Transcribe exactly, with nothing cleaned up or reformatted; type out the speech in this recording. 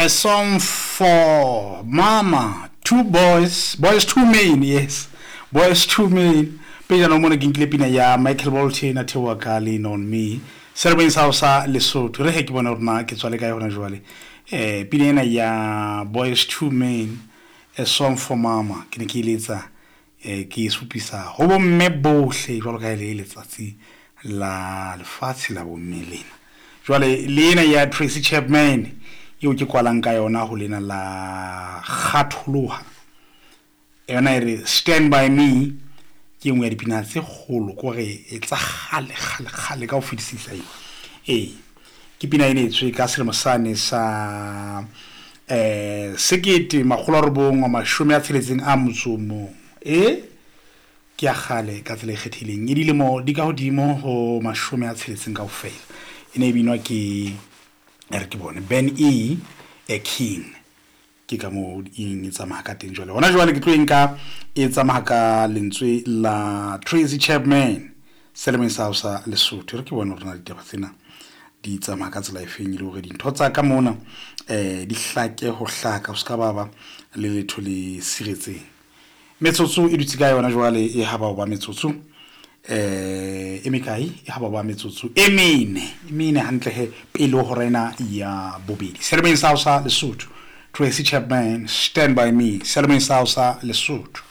A song for mama, two boys, boys two men, yes, boys two men. Pejana no mona ginkle pina ya Michael Bolton na tewa kali on me. Serben sausa Lesotho re he ke bona rona ke tswale ka yona jwale. Eh pina ena ya boys two men, a song for mama. Ke ne ke iletsa eh ke supisa ho bo mme bohle jwalo ka ile letsatsi la lefatshe la bo mmelena. Jwale lena ya Tracy Chapman yo ke kwalang ka yona ho lena la kgatholoha yona ere stand by me ke ngwe ya dipina tse kgolo go re e tsa gale gale gale ka o fedisisa eo eh ke pina ene tswe ka selemo sane sa eh sekete magolo a robong wa mashome a tsheletseng a motsomo eh ke a gale ka tsela e kgethileng e dilemo di ka hodimo ho mashome a tsheletseng ka ofela ene binwa ke er ke bone Ben E a king ke ka mo ing tsa maka teng jwale hona jwale ke tlo enka e tsa maka lentswe la Tracy Chapman Selman Sausa Lesotho re ke bona rona ditaba tsena di tsa maka tsela e feng ile hore dintho tsa ka mona eh di hlake ho hlaka o ska baba le letho le siretseng metsotso e dutse ka yona jwale e haba ba metsotso eh emikai e haba ba metsotso emine emine hantle he pele ho rena ya bobedi Selman Sausa Lesotho Tracy Chapman Stand by Me Selman Sausa Lesotho